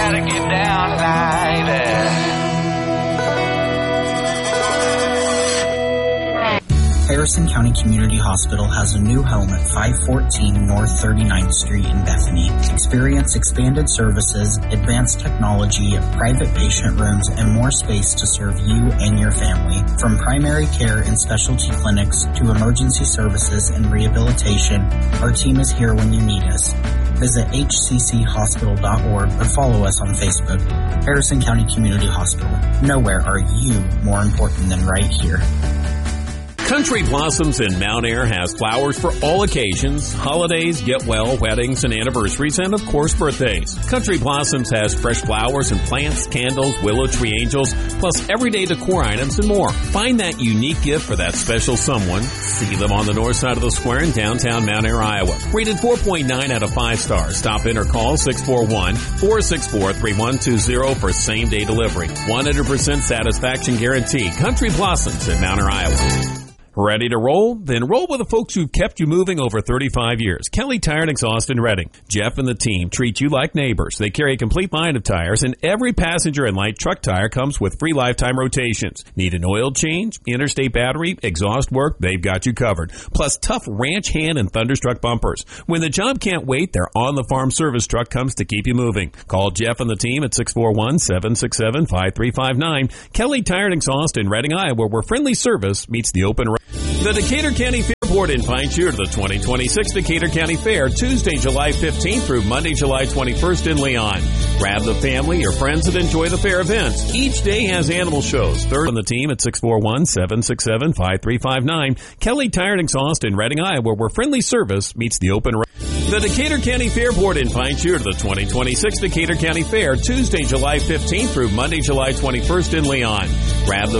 gotta get down like that. Harrison County Community Hospital has a new home at 514 North 39th Street in Bethany. Experience expanded services, advanced technology, private patient rooms, and more space to serve you and your family. From primary care and specialty clinics to emergency services and rehabilitation, our team is here when you need us. Visit hcchospital.org or follow us on Facebook. Harrison County Community Hospital. Nowhere are you more important than right here. Country Blossoms in Mount Ayr has flowers for all occasions, holidays, get well, weddings, and anniversaries, and of course birthdays. Country Blossoms has fresh flowers and plants, candles, willow tree angels, plus everyday decor items and more. Find that unique gift for that special someone. See them on the north side of the square in downtown Mount Ayr, Iowa. Rated 4.9 out of 5 stars. Stop in or call 641-464-3120 for same-day delivery. 100% satisfaction guarantee. Country Blossoms in Mount Ayr, Iowa. Ready to roll? Then roll with the folks who've kept you moving over 35 years. Kelly Tire and Exhaust in Reading. Jeff and the team treat you like neighbors. They carry a complete line of tires, and every passenger and light truck tire comes with free lifetime rotations. Need an oil change, interstate battery, exhaust work? They've got you covered. Plus tough ranch hand and Thunderstruck bumpers. When the job can't wait, their on-the-farm service truck comes to keep you moving. Call Jeff and the team at 641-767-5359. Kelly Tire and Exhaust in Reading, Iowa, where friendly service meets the open road. The Decatur County Fair Board invites you to the 2026 Decatur County Fair, Tuesday, July 15th through Monday, July 21st in Leon. Grab the family, your friends, and enjoy the fair events. Each day has animal shows. Third on the team at 641-767-5359. Kelly Tire and Exhaust in Reading, Iowa, where friendly service meets the open road. The Decatur County Fair Board invites you to the 2026 Decatur County Fair, Tuesday, July 15th through Monday, July 21st in Leon. Grab the